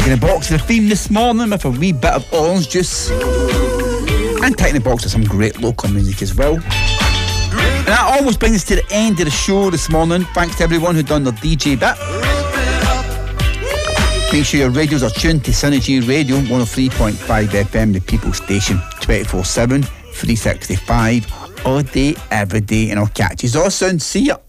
Taking the box of the theme this morning with a wee bit of orange juice. And taking the box of some great local music as well. And that almost brings us to the end of the show this morning. Thanks to everyone who done their DJ bit. Make sure your radios are tuned to Synergy Radio 103.5 FM, the People's Station, 24/7, 365, all day, every day. And I'll catch you all soon. See ya.